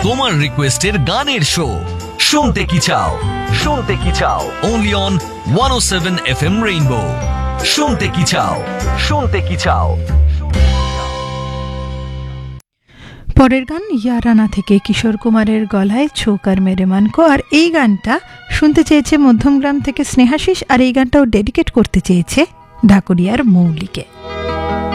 তোমার রিকোয়েস্টের গানের শো শুনতে কি চাও, শুনতে কি চাও, অনলি অন 107 FM রেইনবো। শুনতে কি চাও, শুনতে কি চাও। পরের গান ইয়ারানা থেকে কিশোর কুমারের গলায় ছোকার মেরে মানকো। আর এই গানটা শুনতে চেয়েছে মধ্যমগ্রাম থেকে স্নেহাশিস, আর এই গানটাও ডেডিকেট করতে চেয়েছে ঢাকুরিয়ার মৌলিকে।